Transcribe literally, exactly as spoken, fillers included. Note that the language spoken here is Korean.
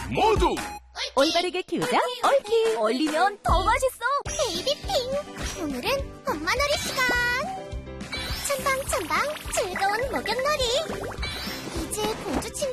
모두 올바르게 키우자 옳키. 얼리면 더 맛있어. 베이비핑. 오늘은 엄마 놀이 시간. 첨방첨방 즐거운 목욕놀이. 이제 공주 친구